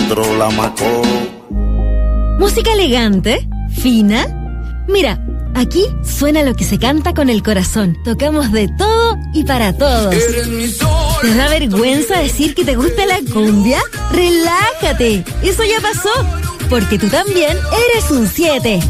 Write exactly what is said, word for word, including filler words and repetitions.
cuatro la macó. ¿Música elegante? ¿Fina? Mira, aquí suena lo que se canta con el corazón. Tocamos de todo y para todos. ¿Te da vergüenza decir que te gusta la cumbia? ¡Relájate! Eso ya pasó, porque tú también eres un siete.